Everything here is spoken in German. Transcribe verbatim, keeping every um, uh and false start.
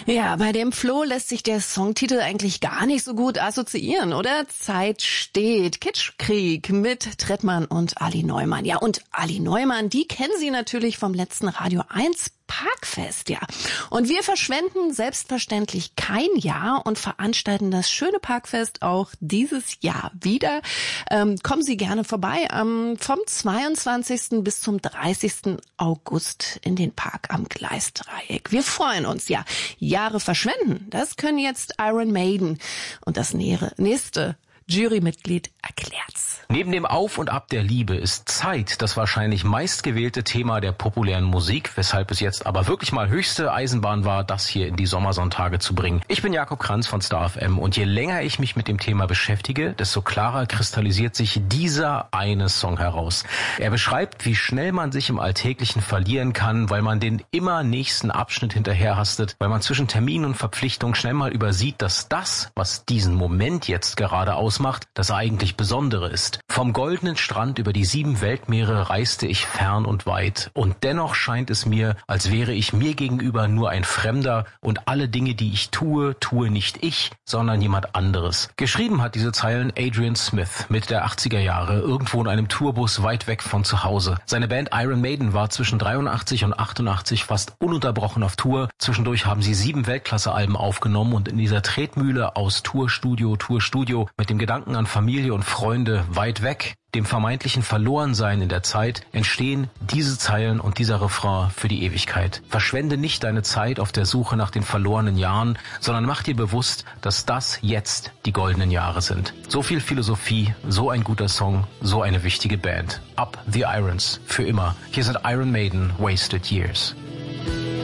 Ja, bei dem Flo lässt sich der Songtitel eigentlich gar nicht so gut assoziieren, oder? Zeit steht. Kitschkrieg mit Trettmann und Ali Neumann. Ja, und Ali Neumann, die kennen Sie natürlich vom letzten Radio eins Parkfest, ja. Und wir verschwenden selbstverständlich kein Jahr und veranstalten das schöne Parkfest auch dieses Jahr wieder. Ähm, kommen Sie gerne vorbei ähm, vom zweiundzwanzigsten bis zum dreißigsten August in den Park am Gleisdreieck. Wir freuen uns, ja. Jahre verschwenden, das können jetzt Iron Maiden. Und das nächste Jurymitglied erklärt's. Neben dem Auf und Ab der Liebe ist Zeit das wahrscheinlich meistgewählte Thema der populären Musik, weshalb es jetzt aber wirklich mal höchste Eisenbahn war, das hier in die Sommersonntage zu bringen. Ich bin Jakob Kranz von Star F M und je länger ich mich mit dem Thema beschäftige, desto klarer kristallisiert sich dieser eine Song heraus. Er beschreibt, wie schnell man sich im Alltäglichen verlieren kann, weil man den immer nächsten Abschnitt hinterherhastet, weil man zwischen Termin und Verpflichtung schnell mal übersieht, dass das, was diesen Moment jetzt gerade ausmacht, das eigentlich Besondere ist. Vom goldenen Strand über die sieben Weltmeere reiste ich fern und weit und dennoch scheint es mir, als wäre ich mir gegenüber nur ein Fremder und alle Dinge, die ich tue, tue nicht ich, sondern jemand anderes. Geschrieben hat diese Zeilen Adrian Smith Mitte der achtziger Jahre irgendwo in einem Tourbus weit weg von zu Hause. Seine Band Iron Maiden war zwischen dreiundachtzig und achtundachtzig fast ununterbrochen auf Tour. Zwischendurch haben sie sieben Weltklasse-Alben aufgenommen und in dieser Tretmühle aus Tourstudio, Tourstudio mit dem Gedanken an Familie und Freunde weit weg, dem vermeintlichen Verlorensein in der Zeit, entstehen diese Zeilen und dieser Refrain für die Ewigkeit. Verschwende nicht deine Zeit auf der Suche nach den verlorenen Jahren, sondern mach dir bewusst, dass das jetzt die goldenen Jahre sind. So viel Philosophie, so ein guter Song, so eine wichtige Band. Up the Irons, für immer. Hier sind Iron Maiden, Wasted Years.